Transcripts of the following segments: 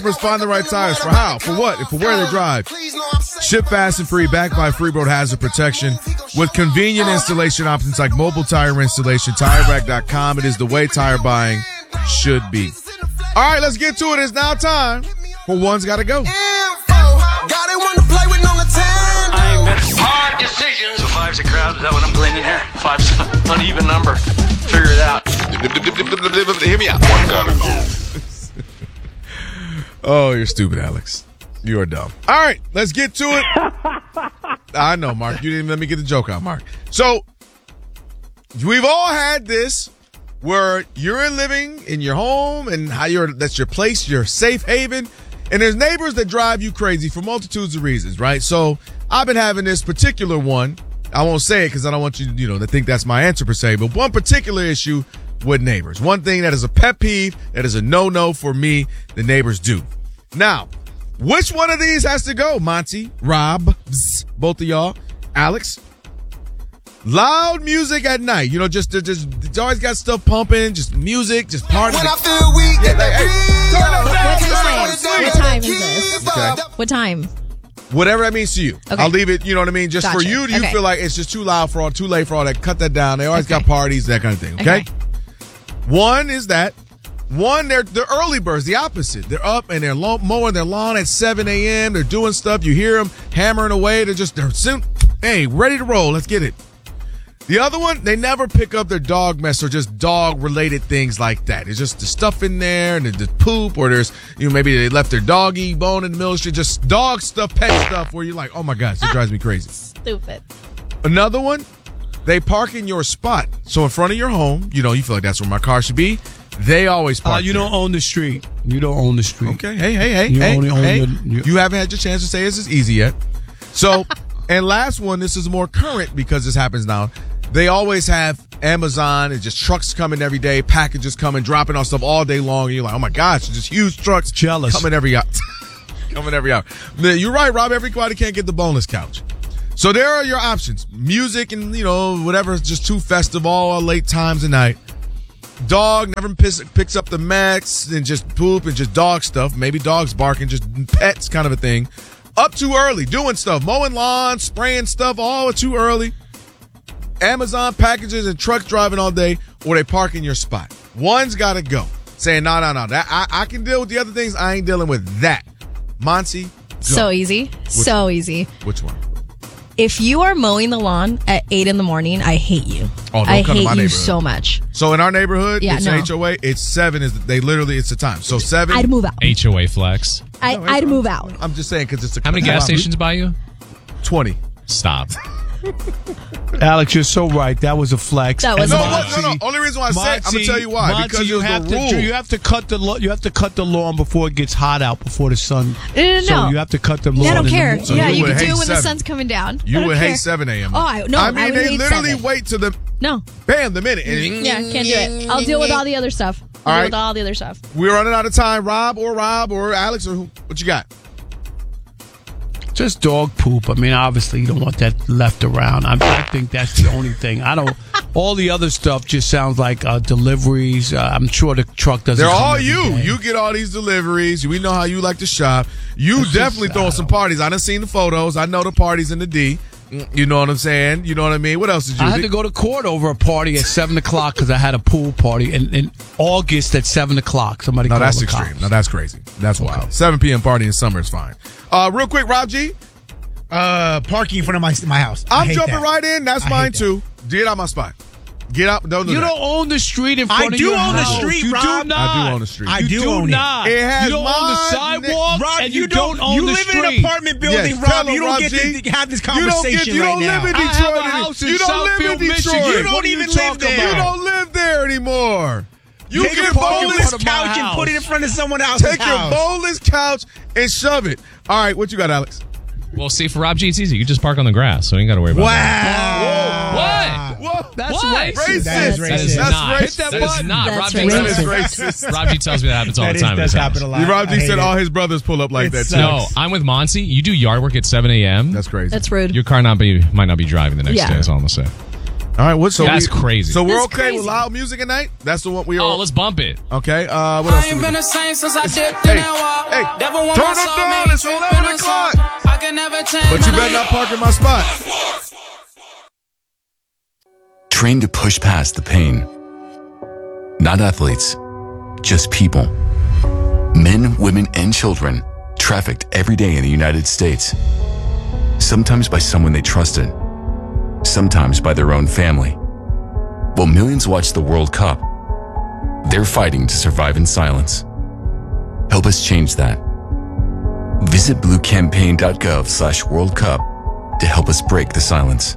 customers find the right tires for how, for what, and for where they drive. Ship fast and free, backed by Freeboard Hazard Protection. With convenient installation options like mobile tire installation, TireRack.com. It is the way tire buying should be. All right, let's get to it. It's now time for One's Gotta Go. Hard decisions. So five's a crowd. Is that what I'm playing in here? Five's an uneven number. Figure it out. Hear me out. One gotta go. Oh, you're stupid, Alex. You are dumb. All right, let's get to it. I know, Mark. You didn't even let me get the joke out, Mark. So, we've all had this where you're living in your home and that's your place, your safe haven, and there's neighbors that drive you crazy for multitudes of reasons, right? So, I've been having this particular one. I won't say it because I don't want you to think that's my answer per se, but one particular issue with neighbors. One thing that is a pet peeve, that is a no-no for me, the neighbors do. Now, which one of these has to go? Monty, Rob, both of y'all, Alex. Loud music at night. Just always got stuff pumping, just music, just party. When I feel weak, What time is this? Okay. What time? Whatever that means to you. Okay. I'll leave it, you know what I mean? Just Gotcha. for you, do you feel like it's just too loud too late for all that? Cut that down. They always got parties, that kind of thing, okay? One is that. One, they're the early birds, the opposite. They're up and they're mowing their lawn at 7 a.m. They're doing stuff. You hear them hammering away. They're ready to roll. Let's get it. The other one, they never pick up their dog mess or just dog-related things like that. It's just the stuff in there and the poop, or there's, maybe they left their doggy bone in the middle of the street. Just dog stuff, pet stuff where you're like, oh my gosh, it drives me crazy. Stupid. Another one, they park in your spot. So in front of your home, you feel like that's where my car should be. They always park You don't own the street. You don't own the street. Okay. Hey. You only own You haven't had your chance to say this is easy yet. So, and last one, this is more current because this happens now. They always have Amazon and just trucks coming every day, packages coming, dropping off stuff all day long. And you're like, oh my gosh, just huge trucks. Jealous. Coming every hour. You're right, Rob. Everybody can't get the boneless couch. So there are your options. Music and, whatever is just too festive all late times of night. Dog never picks up the mess and just poop and just dog stuff. Maybe dogs barking, just pets kind of a thing. Up too early, doing stuff, mowing lawns, spraying stuff, all too early. Amazon packages and trucks driving all day, or they park in your spot. One's got to go. Saying, no. That I can deal with the other things. I ain't dealing with that. Monty, go. So easy. Easy. Which one? If you are mowing the lawn at 8 in the morning, I hate you. Oh, don't I come to my hate you neighborhood. so much. So in our neighborhood, Yeah, it's no. an HOA. It's 7. It's the time. So 7. I'd move out. HOA flex. I'd move out. I'm just saying because it's a. How many gas stations by you? 20. Stop. Alex, you're so right. That was a flex. That was No, a no. Only reason why I say it, I'm gonna tell you why. Monty, Because you there's have the rule. you have to cut the lawn before it gets hot out, before the sun. No. So you have to cut the lawn. I don't care. So Yeah, you you would can do hate it when the 7. sun's coming down. I You don't would care. hate 7 a.m. Oh, I mean, would they hate literally 7. wait to the No. bam the minute. Yeah, can't do it. I'll deal with all the other stuff. All Deal right. with all the other stuff. We're running out of time. Rob or Alex or who? What you got? Just dog poop. I mean, obviously, you don't want that left around. I think that's the only thing. All the other stuff just sounds like deliveries. I'm sure the truck doesn't. They're come all every you. day. You get all these deliveries. We know how you like to shop. You definitely throwing some parties. I done seen the photos. I know the parties in the D. You know what I'm saying? You know what I mean? What else did you I do? had to go to court over a party at 7 o'clock because I had a pool party in August at 7 o'clock. Somebody No, called that's the extreme. cops. No, that's crazy. That's wild. 7 p.m. party in summer is fine. Real quick, Rob G. Parking in front of my house. I I'm hate jumping that. right in. That's I mine hate that. too. Get out my spot. Get out. Don't do You that. don't own the street in front of your house. I do own the street, You Rob. do not. I do own the street. I You do do own it. not. It has you don't own the my sidewalk, Rob, and you don't own you the live street. in an apartment building, Yes, tell Rob. him, You don't Rob get G. to have this You don't conversation you right don't now. live in I have Detroit. a house in you don't live in Southfield, Detroit. Michigan. You What don't are you even live talking there. You about? don't live there anymore. You Take get your park in boneless front of my couch and house. put it in front of someone else's Take your house. boneless couch and shove it. All right, what you got, Alex? Well, see, for Rob G, it's easy. You just park on the grass, so you ain't got to worry about that. Wow. Whoa, That's What? racist. That is That is racist. That's not. racist. Hit that That is button. not. That's Rob G, racist. That is racist. Rob G tells me that happens all the time. in does his happen a house. lot. Rob I G hate said it. all his brothers pull up like It that too. sucks. No, I'm with Monty. You do yard work at 7 a.m. That's crazy. That's rude. Your car might not be driving the next Yeah. day. That's all I'm gonna say. All right, what's That's crazy. So we're That's okay with crazy. loud music at night? That's the one we all. Oh, let's bump it. Okay. What else? Do we do? same since I dipped Hey, hey, turn them down. It's 11 o'clock. I can never change. But you better not park in my spot. Trained to push past the pain. Not athletes, just people. Men, women, and children trafficked every day in the United States. Sometimes by someone they trusted, sometimes by their own family. While millions watch the World Cup, they're fighting to survive in silence. Help us change that. Visit bluecampaign.gov/World Cup to help us break the silence.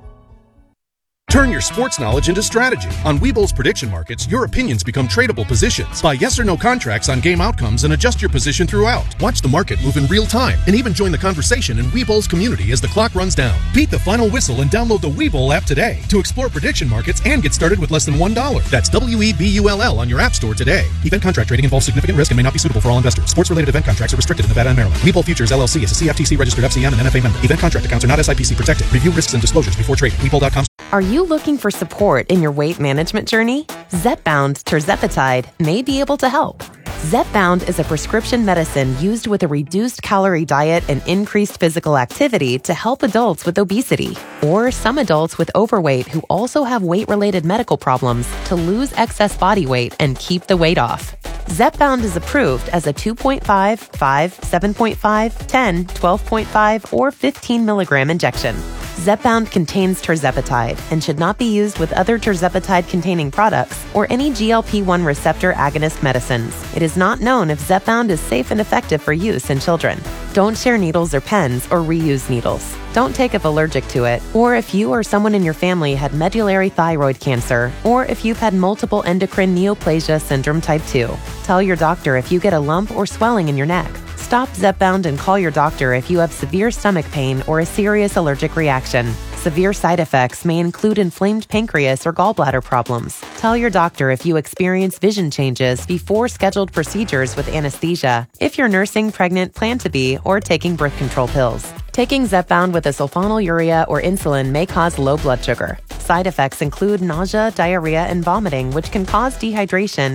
Turn your sports knowledge into strategy. On Webull's prediction markets, your opinions become tradable positions. Buy yes or no contracts on game outcomes and adjust your position throughout. Watch the market move in real time and even join the conversation in Webull's community as the clock runs down. Beat the final whistle and download the Webull app today to explore prediction markets and get started with less than $1. That's WEBULL on your app store today. Event contract trading involves significant risk and may not be suitable for all investors. Sports-related event contracts are restricted in Nevada and Maryland. Webull Futures LLC is a CFTC registered FCM and NFA member. Event contract accounts are not SIPC protected. Review risks and disclosures before trading. Webull.com. Are you looking for support in your weight management journey? Zepbound Tirzepatide may be able to help. Zepbound is a prescription medicine used with a reduced calorie diet and increased physical activity to help adults with obesity or some adults with overweight who also have weight-related medical problems to lose excess body weight and keep the weight off. Zepbound is approved as a 2.5, 5, 7.5, 10, 12.5, or 15 milligram injection. Zepbound contains tirzepatide and should not be used with other tirzepatide-containing products or any GLP-1 receptor agonist medicines. It is not known if Zepbound is safe and effective for use in children. Don't share needles or pens or reuse needles. Don't take if allergic to it, or if you or someone in your family had medullary thyroid cancer, or if you've had multiple endocrine neoplasia syndrome type 2. Tell your doctor if you get a lump or swelling in your neck. Stop Zepbound and call your doctor if you have severe stomach pain or a serious allergic reaction. Severe side effects may include inflamed pancreas or gallbladder problems. Tell your doctor if you experience vision changes before scheduled procedures with anesthesia, if you're nursing, pregnant, plan to be, or taking birth control pills. Taking Zepbound with a sulfonylurea or insulin may cause low blood sugar. Side effects include nausea, diarrhea, and vomiting, which can cause dehydration